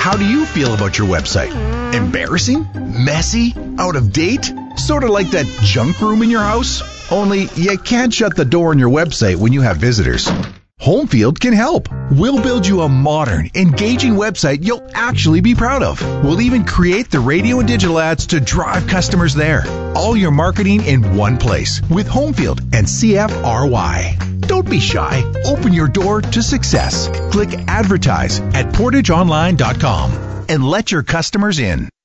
How do you feel about your website? Embarrassing? Messy? Out of date? Sort of like that junk room in your house? Only you can't shut the door on your website when you have visitors. Homefield can help. We'll build you a modern, engaging website you'll actually be proud of. We'll even create the radio and digital ads to drive customers there. All your marketing in one place with Homefield and CFRY. Don't be shy. Open your door to success. Click advertise at portageonline.com and let your customers in.